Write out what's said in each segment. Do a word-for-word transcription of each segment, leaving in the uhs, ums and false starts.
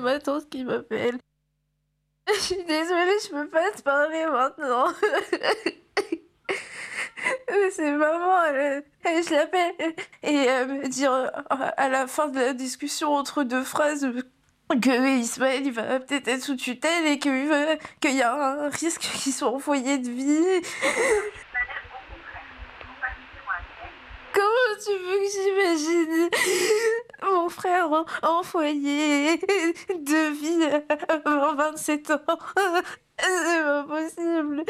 ma tante qui m'appelle. Je suis désolée, je peux pas te parler maintenant. C'est maman, elle, elle- je l'appelle et elle me dit euh, à la fin de la discussion entre deux phrases euh, que Ismaël il va peut-être être sous tutelle et qu'il va- qu'il y a un risque qu'il soit en foyer de vie. Comment tu veux que j'imagine mon frère en, en foyer de vie avant vingt-sept ans? C'est pas possible.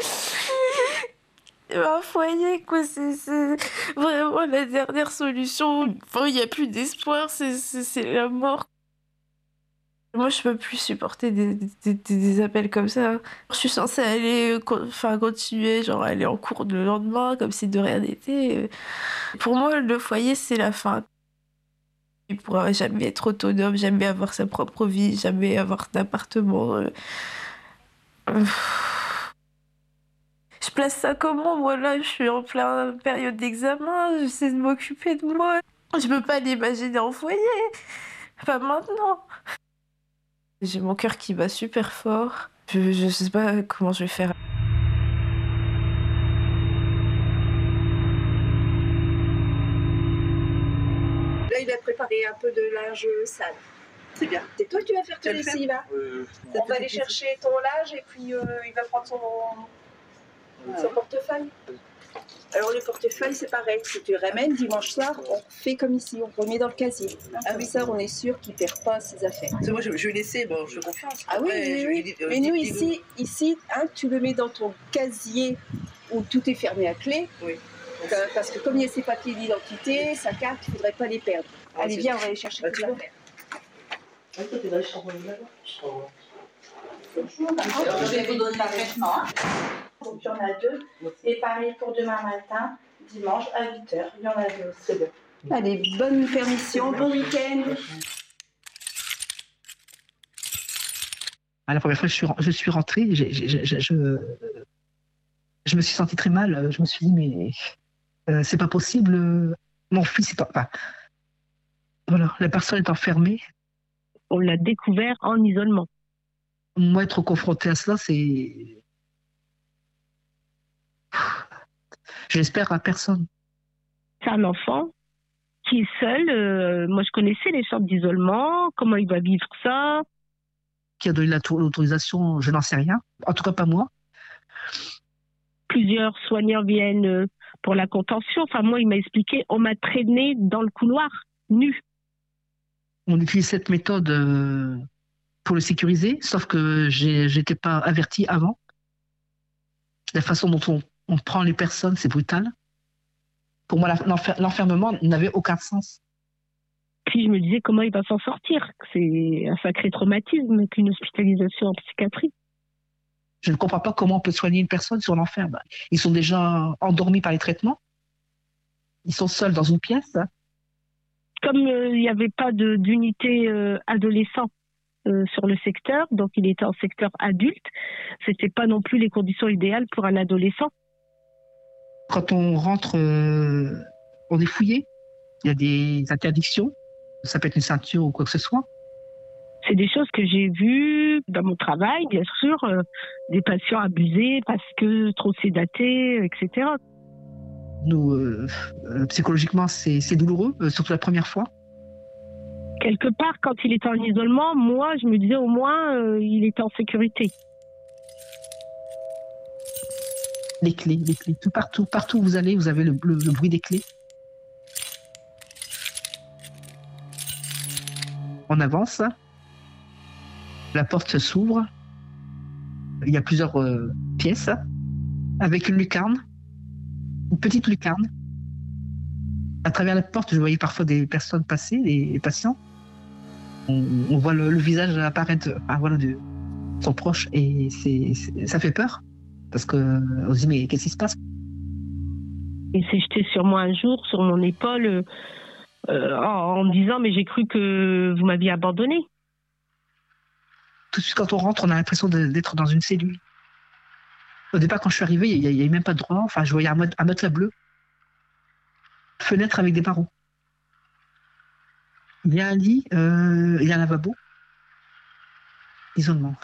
Un foyer, quoi, c'est c'est vraiment la dernière solution. Enfin, il n'y a plus d'espoir, c'est c'est- c'est la mort. Moi, je peux plus supporter des, des, des- des appels comme ça. Je suis censée aller, euh, co- enfin, continuer, genre aller en cours le lendemain, comme si de rien n'était. Pour moi, le foyer, c'est la fin. Il pourra jamais être autonome, jamais avoir sa propre vie, jamais avoir d'appartement. euh. Euh, Je place ça comment? Moi, là, je suis en pleine période d'examen, j'essaie de m'occuper de moi. Je peux pas l'imaginer en foyer. Pas maintenant. J'ai mon cœur qui bat super fort. Je, je sais pas comment je vais faire. Là, il a préparé un peu de linge sale. C'est bien. C'est toi qui vas faire tes lessives, là euh, On va aller chercher ton linge et puis euh, il va prendre son, ouais. son portefeuille. Alors le portefeuille, c'est pareil. Si tu ramènes dimanche soir, on fait comme ici, on remet dans le casier. Ah oui, ça, on est sûr qu'il perd pas ses affaires. Moi, je, je vais laisser, bon, je fais confiance. Ah oui, oui, oui. Je, je, mais nous, ici, ici hein, tu le mets dans ton casier où tout est fermé à clé. Oui. Euh, parce que comme il y a ses papiers d'identité, sa carte, il ne faudrait pas les perdre. Ah, allez, viens, on va aller chercher tes affaires. Ah, toi, t'es dans les chambres là-bas. Je vais vous donner l'appartement. Donc, il y en a deux. Et pareil pour demain matin, dimanche à huit heures. Il y en a deux aussi. Bon. Allez, bonne permission, bon week-end. À la première fois, je suis, je suis rentrée, je, je, je, je, je me suis sentie très mal. Je me suis dit, mais euh, c'est pas possible. Mon fils est en... Enfin, voilà, la personne est enfermée. On l'a découvert en isolement. Moi, être confrontée à cela, c'est... J'espère à personne. C'est un enfant qui est seul. Euh, moi, je connaissais les sortes d'isolement, comment il va vivre ça. Qui a donné l'autorisation, je n'en sais rien. En tout cas, pas moi. Plusieurs soignants viennent pour la contention. Enfin, moi, il m'a expliqué, on m'a traîné dans le couloir, nu. On utilise cette méthode euh, pour le sécuriser, sauf que je n'étais pas avertie avant. La façon dont on, on prend les personnes, c'est brutal. Pour moi, l'enfermement n'avait aucun sens. Puis je me disais, comment il va s'en sortir? C'est un sacré traumatisme qu'une hospitalisation en psychiatrie. Je ne comprends pas comment on peut soigner une personne si on l'enferme. Ils sont déjà endormis par les traitements. Ils sont seuls dans une pièce. Comme euh, il n'y avait pas d'unité euh, adolescent euh, sur le secteur, donc il était en secteur adulte, c'était pas non plus les conditions idéales pour un adolescent. Quand on rentre, euh, on est fouillé. Il y a des interdictions. Ça peut être une ceinture ou quoi que ce soit. C'est des choses que j'ai vues dans mon travail, bien sûr, euh, des patients abusés parce que trop sédatés, et cetera. Nous, euh, euh, psychologiquement, c'est douloureux, euh, surtout la première fois. Quelque part, quand il était en isolement, moi, je me disais au moins, euh, il était en sécurité. Les clés, les clés, tout partout, partout où vous allez, vous avez le, le, le bruit des clés. On avance. La porte s'ouvre. Il y a plusieurs euh, pièces avec une lucarne, une petite lucarne. À travers la porte, je voyais parfois des personnes passer, des patients. On, on voit le, le visage apparaître, enfin, voilà, de son proche et c'est, c'est, ça fait peur parce que on se dit mais qu'est-ce qui se passe? Il s'est jeté sur moi un jour, sur mon épaule, euh, en, en me disant mais j'ai cru que vous m'aviez abandonné. Tout de suite quand on rentre, on a l'impression d'être dans une cellule. Au départ, quand je suis arrivée, il n'y avait même pas de droit. Enfin, je voyais un, un matelas bleu, fenêtre avec des barreaux. Il y a un lit, euh, il y a un lavabo. Isolement.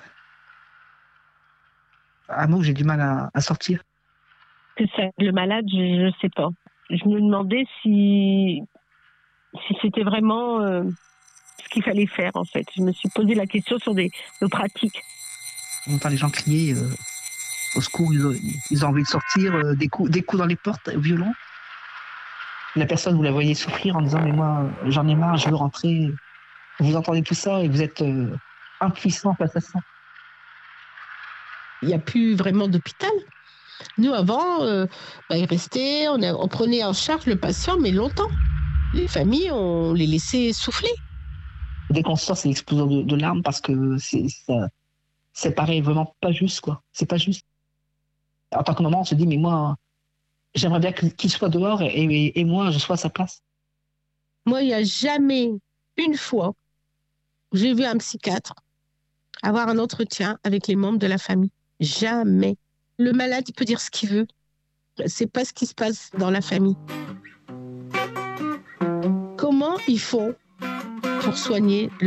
Un mot, j'ai du mal à, à sortir. Que c'est le malade, je ne sais pas. Je me demandais si, si c'était vraiment euh, ce qu'il fallait faire, en fait. Je me suis posé la question sur des, des pratiques. On entend les gens crier euh, au secours, ils ont, ils ont envie de sortir, euh, des, coups, des coups dans les portes violents. La personne, vous la voyez souffrir en disant « mais moi, j'en ai marre, je veux rentrer ». Vous entendez tout ça et vous êtes euh, impuissant face à ça. Il n'y a plus vraiment d'hôpital. Nous, avant, euh, bah, il restait, on, a, on prenait en charge le patient, mais longtemps. Les familles, on les laissait souffler. Dès qu'on sort, c'est l'explosion de, de larmes parce que c'est, ça, c'est pareil, vraiment pas juste, quoi. C'est pas juste. En tant que maman, on se dit, mais moi, j'aimerais bien qu'il soit dehors et, et, et moi, je sois à sa place. Moi, il n'y a jamais une fois où j'ai vu un psychiatre avoir un entretien avec les membres de la famille. Jamais. Le malade, il peut dire ce qu'il veut. C'est pas ce qui se passe dans la famille. Comment ils font pour soigner leurs malades ?